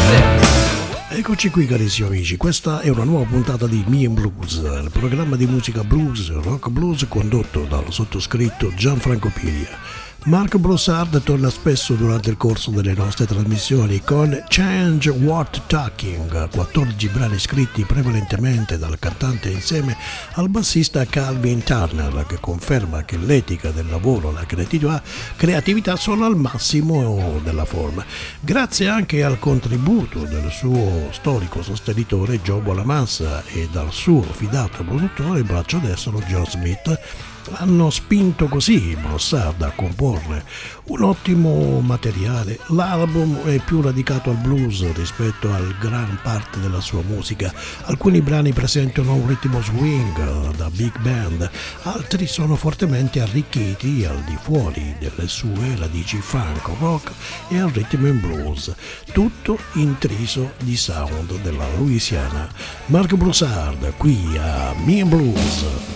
Eccoci qui carissimi amici, questa è una nuova puntata di Me and Blues, il programma di musica blues, rock blues condotto dal sottoscritto Gianfranco Piglia. Mark Broussard torna spesso durante il corso delle nostre trasmissioni con Change What Talking, 14 brani scritti prevalentemente dal cantante insieme al bassista Calvin Turner, che conferma che l'etica del lavoro e la creatività sono al massimo della forma. Grazie anche al contributo del suo storico sostenitore Joe Bonamassa e dal suo fidato produttore braccio destro John Smith, hanno spinto così Broussard a comporre un ottimo materiale. L'album è più radicato al blues rispetto al gran parte della sua musica. Alcuni brani presentano un ritmo swing da big band, altri sono fortemente arricchiti al di fuori delle sue radici funk, rock e al rhythm and blues, tutto intriso di sound della Louisiana. Mark Broussard qui a Me and Blues.